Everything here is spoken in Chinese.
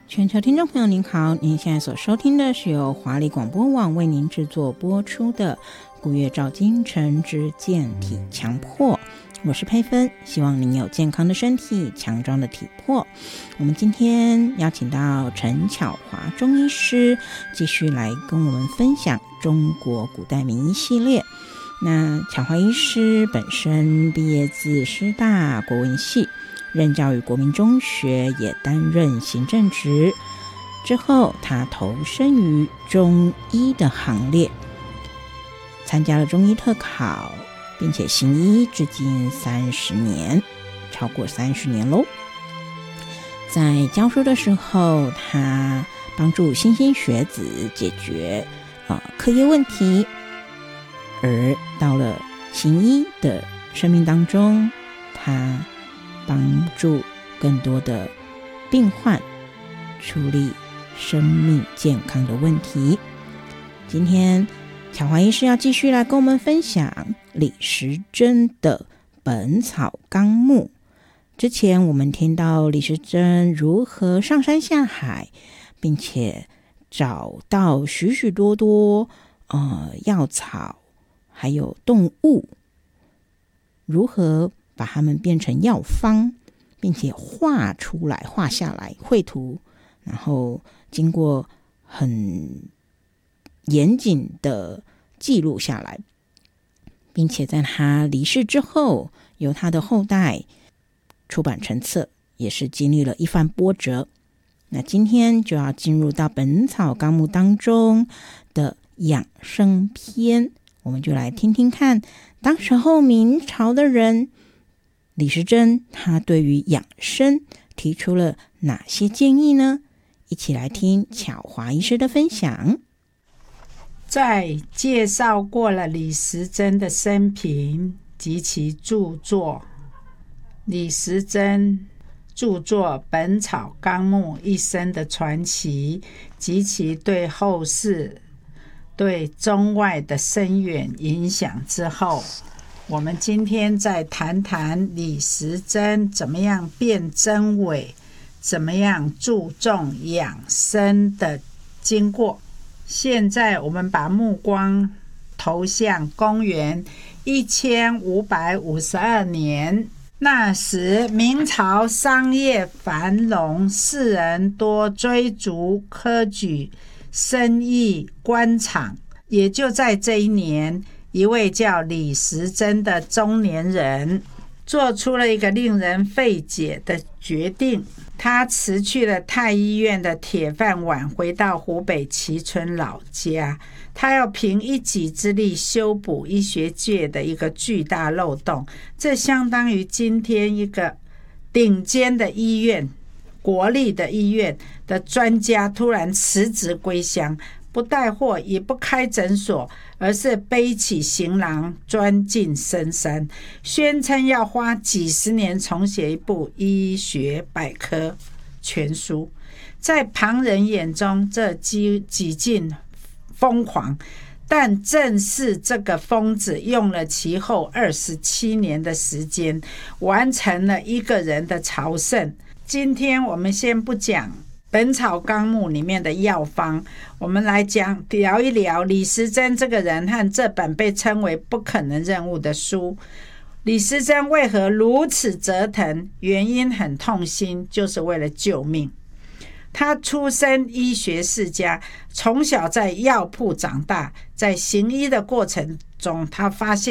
全球听众朋友您好，您现在所收听的是由华丽广播网为您制作播出的古月照今晨之健体强迫，我是佩芬，希望您有健康的身体，强壮的体魄。我们今天邀请到陈巧华中医师继续来跟我们分享中国古代名医系列。那巧华医师本身毕业自师大国文系，任教于国民中学，也担任行政职。之后他投身于中医的行列，参加了中医特考，并且行医至今30年，超过30年喽。在教书的时候，他帮助莘莘学子解决课业问题，而到了行医的生命当中，他帮助更多的病患处理生命健康的问题。今天巧华医师要继续来跟我们分享李时珍的《本草纲目》。之前我们听到李时珍如何上山下海，并且找到许许多多药草还有动物，如何把它们变成药方，并且画下来绘图，然后经过很严谨的记录下来，并且在他离世之后由他的后代出版成册，也是经历了一番波折。那今天就要进入到《本草纲目》当中的养生篇，我们就来听听看当时候明朝的人李时珍他对于养生提出了哪些建议呢？一起来听巧华医师的分享。 在介绍过了李时珍的生平及其著作，李时珍著作《本草纲目》一生的传奇及其对后世对中外的深远影响之后，我们今天再谈谈李时珍怎么样辨真伪，怎么样注重养生的经过。现在我们把目光投向公元1552年，那时明朝商业繁荣，士人多追逐科举，生意官场。也就在这一年，一位叫李时珍的中年人做出了一个令人费解的决定，他辞去了太医院的铁饭碗，回到湖北蕲春老家。他要凭一己之力修补医学界的一个巨大漏洞，这相当于今天一个顶尖的医院，国立的医院的专家突然辞职归乡，不带货也不开诊所，而是背起行囊钻进深山，宣称要花几十年重写一部医学百科全书。在旁人眼中，这几近疯狂，但正是这个疯子用了其后27年的时间，完成了一个人的朝圣。今天我们先不讲本草纲目里面的药方，我们来聊一聊李时珍这个人和这本被称为不可能任务的书。李时珍为何如此折腾？原因很痛心，就是为了救命。他出身医学世家，从小在药铺长大，在行医的过程中，他发现